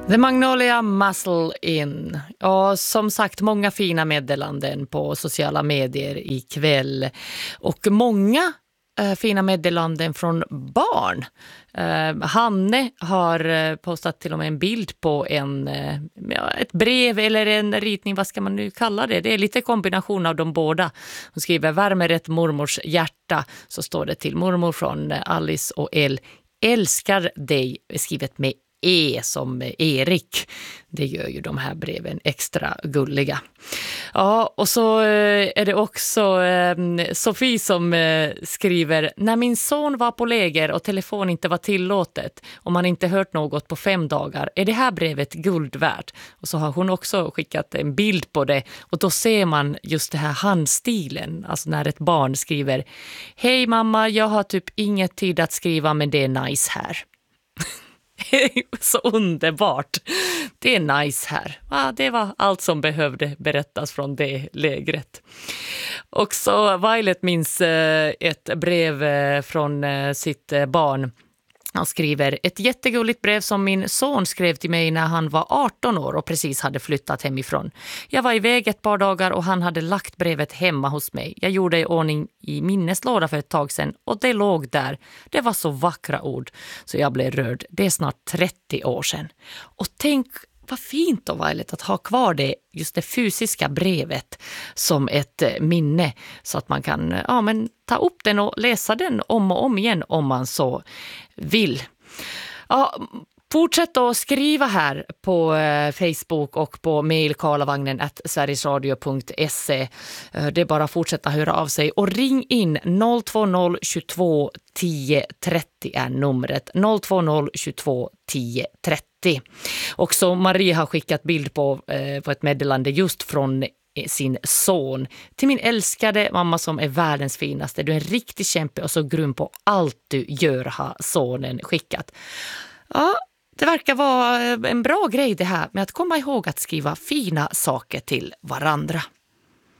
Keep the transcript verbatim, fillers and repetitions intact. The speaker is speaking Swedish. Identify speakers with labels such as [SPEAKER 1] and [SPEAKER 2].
[SPEAKER 1] The Magnolia Muscle In. Och som sagt, många fina meddelanden på sociala medier ikväll. Och många äh, fina meddelanden från barn. Äh, Hanne har äh, postat till och med en bild på en, äh, ja, ett brev eller en ritning, vad ska man nu kalla det? Det är lite kombination av de båda. Hon skriver: värmer ett mormors hjärta. Så står det till mormor från Alice och El. Älskar dig, skrivet med E som Erik. Det gör ju de här breven extra gulliga. Ja, och så är det också eh, Sofie som eh, skriver: när min son var på läger och telefon inte var tillåtet och man inte hört något på fem dagar, är det här brevet guld värt. Och så har hon också skickat en bild på det, och då ser man just det här handstilen, alltså när ett barn skriver: hej mamma, jag har typ inget tid att skriva, men det är nice här. Så underbart. Det är nice här. Ja, det var allt som behövde berättas från det lägret. Och så Violet minns ett brev från sitt barn. Han skriver: ett jättegulligt brev som min son skrev till mig när han var arton år och precis hade flyttat hemifrån. Jag var iväg ett par dagar och han hade lagt brevet hemma hos mig. Jag gjorde i ordning i minneslåda för ett tag sedan och det låg där. Det var så vackra ord så jag blev rörd. Det är snart trettio år sedan. Och tänk vad fint och Violet att ha kvar det, just det fysiska brevet som ett minne, så att man kan ja, men, ta upp den och läsa den om och om igen om man så vill. Ja, fortsätt att skriva här på eh, Facebook och på mail karlavagnen at sverigesradio punkt se. Eh, det är bara att fortsätta höra av sig och ring in noll två noll tjugotvå tio trettio är numret. noll två noll tjugotvå tio trettio. Också Maria har skickat bild på, eh, på ett meddelande just från sin son. Till min älskade mamma som är världens finaste. Du är en riktig kämpe och så grym på allt du gör, har sonen skickat. Ja, det verkar vara en bra grej det här med att komma ihåg att skriva fina saker till varandra.